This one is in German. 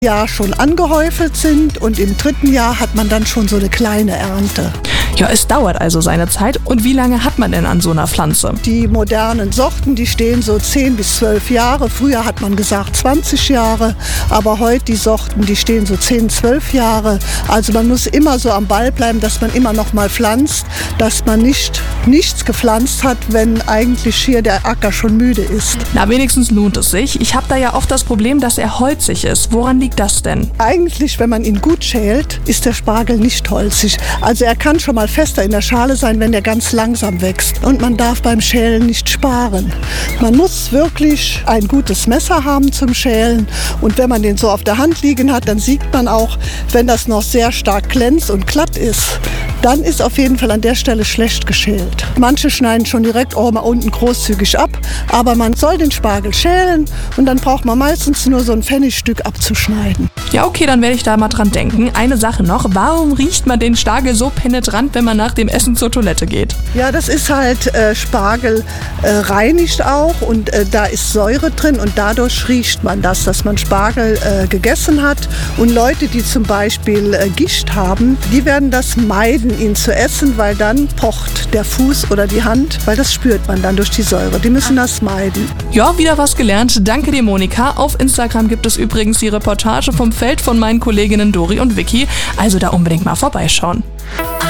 Jahr schon angehäufelt sind und im 3. Jahr hat man dann schon so eine kleine Ernte. Ja, es dauert also seine Zeit. Und wie lange hat man denn an so einer Pflanze? Die modernen Sorten, die stehen so 10 bis 12 Jahre. Früher hat man gesagt 20 Jahre, aber heute die Sorten, die stehen so 10, 12 Jahre. Also man muss immer so am Ball bleiben, dass man immer noch mal pflanzt, dass man nichts gepflanzt hat, wenn eigentlich hier der Acker schon müde ist. Na, wenigstens lohnt es sich. Ich habe da ja oft das Problem, dass er holzig ist. Woran liegt das denn? Eigentlich, wenn man ihn gut schält, ist der Spargel nicht holzig. Also er kann schon mal fester in der Schale sein, wenn er ganz langsam wächst. Und man darf beim Schälen nicht sparen. Man muss wirklich ein gutes Messer haben zum Schälen. Und wenn man den so auf der Hand liegen hat, dann sieht man auch, wenn das noch sehr stark glänzt und glatt ist, dann ist auf jeden Fall an der Stelle schlecht geschält. Manche schneiden schon direkt oben unten großzügig ab, aber man soll den Spargel schälen und dann braucht man meistens nur so ein Pfennigstück abzuschneiden. Ja, okay, dann werde ich da mal dran denken. Eine Sache noch, warum riecht man den Spargel so penetrant, wenn man nach dem Essen zur Toilette geht? Ja, das ist halt Spargel reinigt auch und da ist Säure drin und dadurch riecht man das, dass man Spargel gegessen hat. Und Leute, die zum Beispiel Gicht haben, die werden das meiden, ihn zu essen, weil dann pocht der Fuß oder die Hand, weil das spürt man dann durch die Säure. Die müssen das meiden. Ja, wieder was gelernt. Danke dir, Monika. Auf Instagram gibt es übrigens die Reportage vom Feld von meinen Kolleginnen Dori und Vicky. Also da unbedingt mal vorbeischauen.